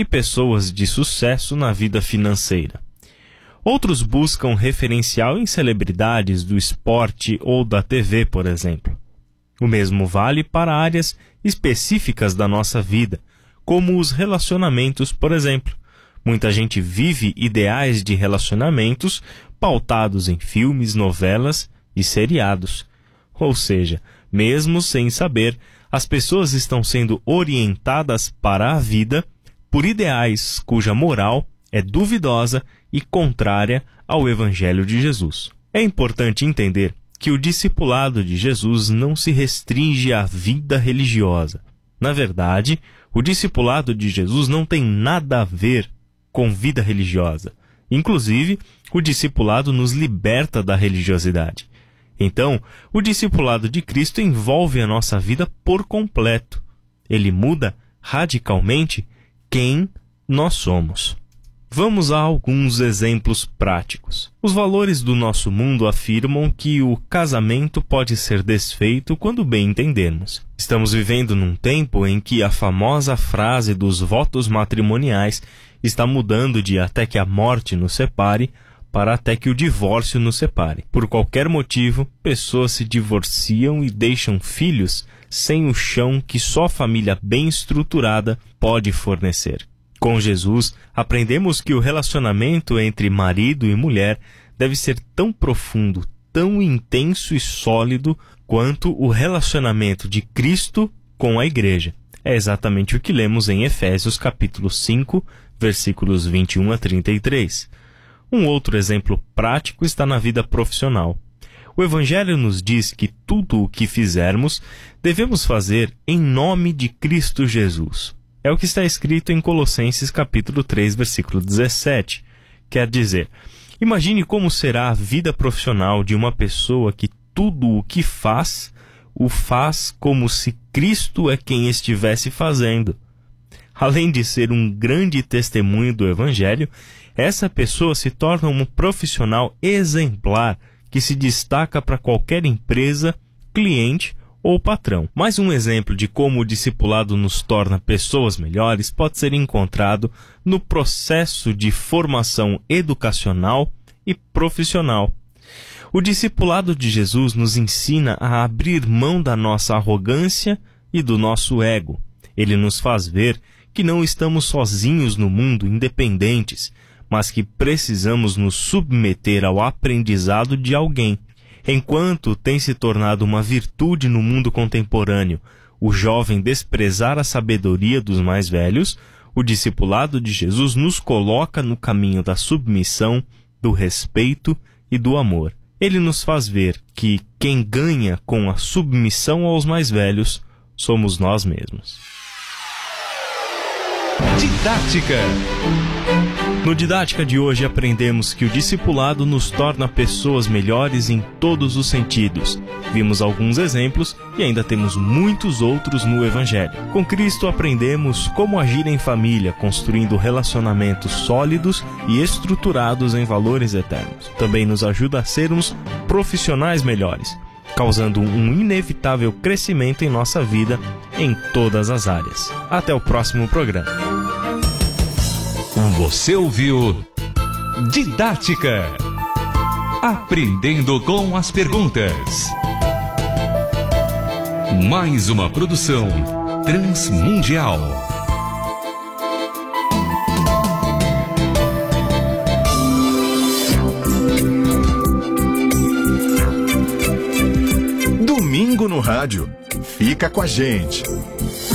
e pessoas de sucesso na vida financeira. Outros buscam referencial em celebridades do esporte ou da TV, por exemplo. O mesmo vale para áreas específicas da nossa vida, como os relacionamentos, por exemplo. Muita gente vive ideais de relacionamentos pautados em filmes, novelas e seriados. Ou seja, mesmo sem saber, as pessoas estão sendo orientadas para a vida por ideais cuja moral é duvidosa e contrária ao Evangelho de Jesus. É importante entender que o discipulado de Jesus não se restringe à vida religiosa. Na verdade, o discipulado de Jesus não tem nada a ver com vida religiosa. Inclusive, o discipulado nos liberta da religiosidade. Então, o discipulado de Cristo envolve a nossa vida por completo. Ele muda radicalmente quem nós somos. Vamos a alguns exemplos práticos. Os valores do nosso mundo afirmam que o casamento pode ser desfeito quando bem entendermos. Estamos vivendo num tempo em que a famosa frase dos votos matrimoniais está mudando de até que a morte nos separe para até que o divórcio nos separe. Por qualquer motivo, pessoas se divorciam e deixam filhos sem o chão que só a família bem estruturada pode fornecer. Com Jesus, aprendemos que o relacionamento entre marido e mulher deve ser tão profundo, tão intenso e sólido quanto o relacionamento de Cristo com a Igreja. É exatamente o que lemos em Efésios capítulo 5, versículos 21 a 33. Um outro exemplo prático está na vida profissional. O Evangelho nos diz que tudo o que fizermos devemos fazer em nome de Cristo Jesus. É o que está escrito em Colossenses capítulo 3, versículo 17. Quer dizer, imagine como será a vida profissional de uma pessoa que tudo o que faz, o faz como se Cristo é quem estivesse fazendo. Além de ser um grande testemunho do Evangelho, essa pessoa se torna um profissional exemplar que se destaca para qualquer empresa, cliente ou patrão. Mais um exemplo de como o discipulado nos torna pessoas melhores pode ser encontrado no processo de formação educacional e profissional. O discipulado de Jesus nos ensina a abrir mão da nossa arrogância e do nosso ego. Ele nos faz ver que não estamos sozinhos no mundo, independentes, mas que precisamos nos submeter ao aprendizado de alguém. Enquanto tem se tornado uma virtude no mundo contemporâneo o jovem desprezar a sabedoria dos mais velhos, o discipulado de Jesus nos coloca no caminho da submissão, do respeito e do amor. Ele nos faz ver que quem ganha com a submissão aos mais velhos somos nós mesmos. Didática. No Didática de hoje aprendemos que o discipulado nos torna pessoas melhores em todos os sentidos. Vimos alguns exemplos e ainda temos muitos outros no Evangelho. Com Cristo aprendemos como agir em família, construindo relacionamentos sólidos e estruturados em valores eternos. Também nos ajuda a sermos profissionais melhores, causando um inevitável crescimento em nossa vida em todas as áreas. Até o próximo programa. Você ouviu Didática. Aprendendo com as perguntas. Mais uma produção transmundial. Domingo no rádio. Fica com a gente.